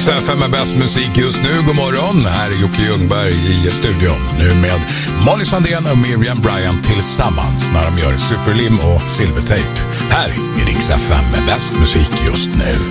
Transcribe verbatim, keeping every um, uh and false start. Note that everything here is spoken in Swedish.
Rix F M med bäst musik just nu. God morgon, här är Jocke Ljungberg i studion. Nu med Molly Sandén och Miriam Bryant tillsammans när de gör Superlim och Silvertape. Här är Rix F M med bäst musik just nu.